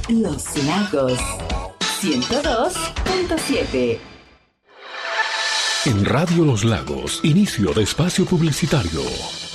Los Lagos 102.7. En Radio Los Lagos, inicio de espacio publicitario.